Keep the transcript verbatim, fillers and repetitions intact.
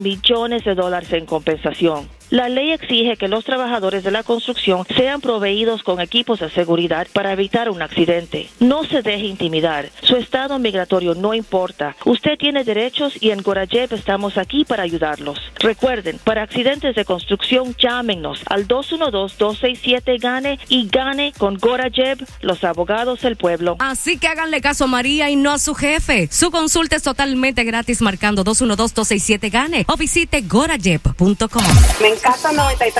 millones de dólares en compensación. La ley exige que los trabajadores de la construcción sean proveídos con equipos de seguridad para evitar un accidente. No se deje intimidar. Su estado migratorio no importa. Usted tiene derechos y en Gorajeb estamos aquí para ayudarlos. Recuerden, para accidentes de construcción, llámenos al dos uno dos, dos seis siete, GANE y gane con Gorajeb, los abogados del pueblo. Así que háganle caso a María y no a su jefe. Su consulta es totalmente gratis marcando dos uno dos, dos seis siete, GANE o visite gorajeb punto com. Me encanta noventa y tres.